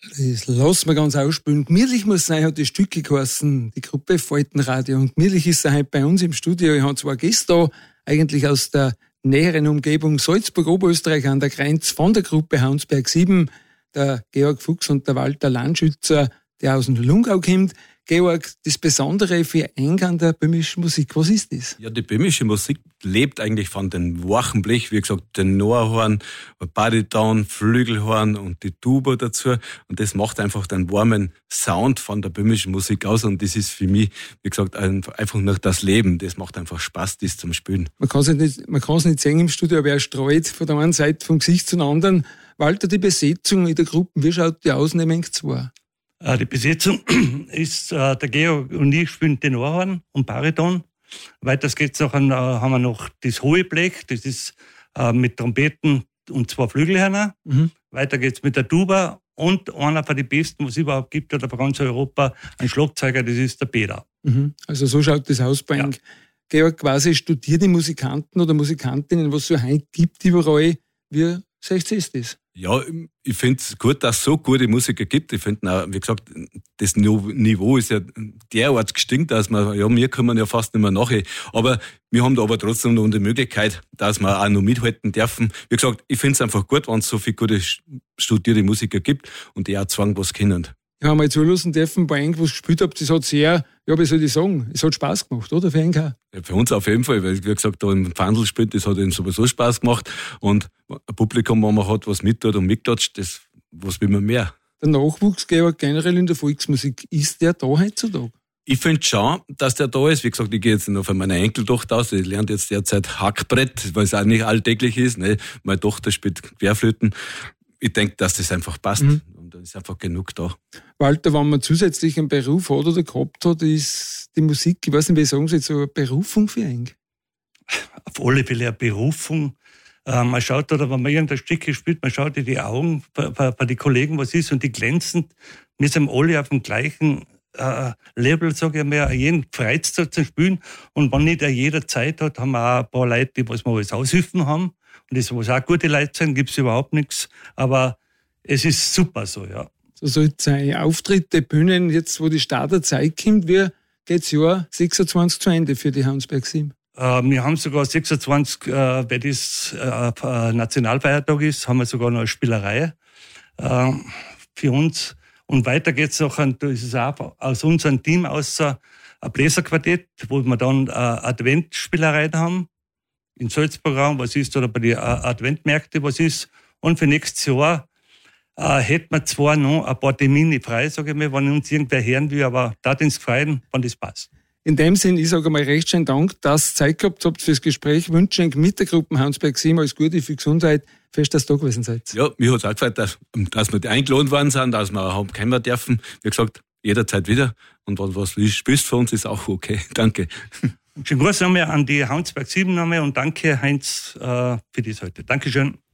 Das lassen wir ganz ausspielen. Gemütlich muss sein, hat das Stück geheißen, die Gruppe Faltenradio. Und gemütlich ist er heute bei uns im Studio. Ich habe 2 Gäste da, eigentlich aus der näheren Umgebung Salzburg, Oberösterreich an der Grenze von der Gruppe Haunsberg 7, der Georg Fuchs und der Walter Landschützer, der aus dem Lungau kommt. Georg, das Besondere für Eingang der böhmischen Musik, was ist das? Ja, die böhmische Musik lebt eigentlich von den wachen Blech, wie gesagt, den Norhorn, Bariton, Flügelhorn und die Tuba dazu. Und das macht einfach den warmen Sound von der böhmischen Musik aus. Und das ist für mich, wie gesagt, einfach nur das Leben. Das macht einfach Spaß, das zum Spielen. Man kann es nicht sehen im Studio, aber er streut von der einen Seite vom Gesicht zum anderen. Walter, die Besetzung in der Gruppe, wie schaut die aus, nämlich 2? Die Besetzung ist, der Georg und ich spielen Tenorhorn und Bariton. Weiters geht's noch haben wir noch das hohe Blech, das ist mit Trompeten und 2 Flügelhörner. Mhm. Weiter geht's mit der Tuba und einer von den besten, was es überhaupt gibt, oder bei ganz Europa, ein Schlagzeuger, das ist der Peter. Mhm. Also so schaut das aus bei Georg, quasi studiert die Musikanten oder Musikantinnen, was es so heute gibt überall. Wie seht ihr das? Ja, ich finde es gut, dass es so gute Musiker gibt. Ich finde, wie gesagt, das Niveau ist ja derart gestiegen, dass wir kommen ja fast nicht mehr nachher. Aber wir haben da aber trotzdem noch die Möglichkeit, dass wir auch noch mithalten dürfen. Wie gesagt, ich finde es einfach gut, wenn es so viele gute studierte Musiker gibt und die auch zwang was kennen. Ja, haben wir zulassen dürfen, bei irgendwas gespielt habt, das hat sehr, ja, wie soll ich sagen, es hat Spaß gemacht, oder? Für einen auch? Ja, für uns auf jeden Fall, weil, wie gesagt, da im Pfandl spielt, das hat ihnen sowieso Spaß gemacht. Und ein Publikum, wenn man hat, was mittut und mitklatscht, das, was will man mehr? Der Nachwuchs, Georg, generell in der Volksmusik, ist der da heutzutage? Ich finde schon, dass der da ist. Wie gesagt, ich gehe jetzt noch von meiner Enkeltochter aus. Die lernt jetzt derzeit Hackbrett, weil es auch nicht alltäglich ist. Ne? Meine Tochter spielt Querflöten. Ich denke, dass das einfach passt. Und da ist einfach genug da. Walter, wenn man zusätzlich einen Beruf hat oder gehabt hat, ist die Musik, ich weiß nicht, wie sagen Sie, so eine Berufung für einen? Auf alle Fälle eine Berufung. Man schaut, oder wenn man irgendein Stück spielt, man schaut in die Augen bei den Kollegen, was ist, und die glänzen. Wir sind alle auf dem gleichen Level, sage ich mal, jeden Freizeit zu spielen. Und wenn nicht jeder Zeit hat, haben wir auch ein paar Leute, die was wir alles aushilfen haben. Und das, was auch gute Leute sind, gibt es überhaupt nichts. Aber es ist super so, ja. So soll es sein. Auftritte, Bühnen, jetzt wo die Starterzeit kommt, wie geht das Jahr 26 zu Ende für die Haunsberg 7? Wir haben sogar 26, weil das Nationalfeiertag ist, haben wir sogar noch eine Spielerei für uns. Und weiter geht's noch, das ist auch aus unserem Team außer ein Bläserquartett, wo wir dann Adventspielereien haben. In Salzburg, was ist, oder bei den Adventmärkten, was ist. Und für nächstes Jahr hätten wir zwar noch ein paar Termine frei, sage ich mal, wenn uns irgendwer hören will, aber da ins Freien, wenn das passt. In dem Sinn, ich sage einmal recht schön Dank, dass ihr Zeit gehabt habt fürs Gespräch. Wünsche euch mit der Gruppe Haunsberg 7 alles Gute für Gesundheit. Fest, dass ihr da gewesen seid. Ja, mir hat es auch gefallen, dass wir eingeladen worden sind, dass wir haben kommen dürfen. Wie gesagt, jederzeit wieder. Und wenn was spielst für uns, ist auch okay. Danke. Schönen Gruß nochmal an die Haunsberg 7 nochmal und danke, Heinz, für das heute. Dankeschön.